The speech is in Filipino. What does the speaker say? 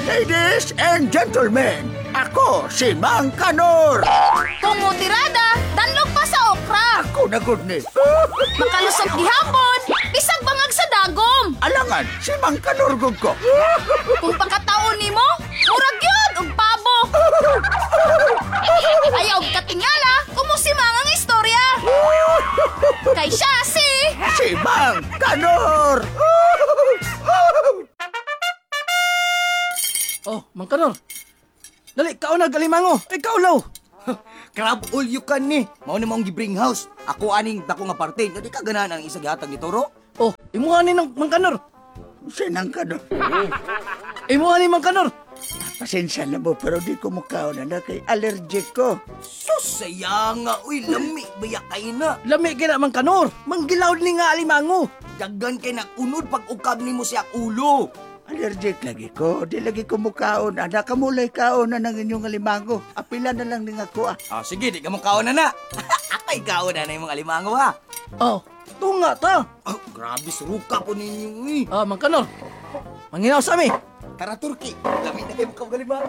Ladies and gentlemen, ako si Mang Kanor. Tumutirada, danlog pa sa okra. Ako na good ni. Makalusot gihapon, bisag bangag sa dagom. Alangan, si Mang Kanor gud ko. Kung pagkataon nimo, murag yun og pabo. Ayaw katingala, kumusimang ang istorya. Kay siya Si Mang Kanor. Oh, Mang Kanor. Dali, kao na galimango. Ikaw law. Crab all you can ni. Mao ni maong gibring house. Ako aning dako nga parte. Di ka ganahan ang isa gihatag ni Toro? Oh, imuha ni ng Mang Kanor. Si Nang Kanor. Imuha ni Mang Kanor. Pasensya na mo pero di ko mukaon na kay allergic ko. Sus, sayang nga. Uy, lami. Baya kay na. Lami kina Mang Kanor. Manggilaw ni nga alimango. Dagan kay nakunod pag ukab ni mo siya ulo. Allergic lagi ko. Di lagi ko mukaon. Ada kamulay kaon na ng inyong alimango. Apila na lang ning ako ah. Ah, sige, di ka mo kaon na na. Akay kaon na na yung mga limango ha. Oh, tunga ta. Oh, grabe, suruka po ninyo eh. Ah, Mang Kanor. Manginaw sa mi. Tara, Turki. Lami na kayo mga limango.